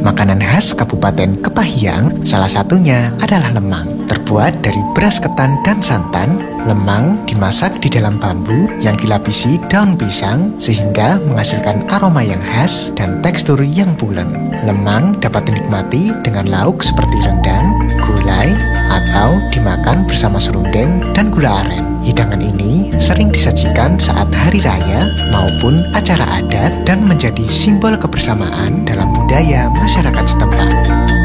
Makanan khas Kabupaten Kepahyang salah satunya adalah lemang. Terbuat dari beras ketan dan santan, lemang dimasak di dalam bambu yang dilapisi daun pisang sehingga menghasilkan aroma yang khas dan tekstur yang pulen. Lemang dapat dinikmati dengan lauk seperti rendang, gulai, atau dimakan bersama serundeng dan gula aren. Hidangan ini sering disajikan saat hari raya maupun acara adat dan menjadi simbol kebersamaan dalam budaya masyarakat setempat.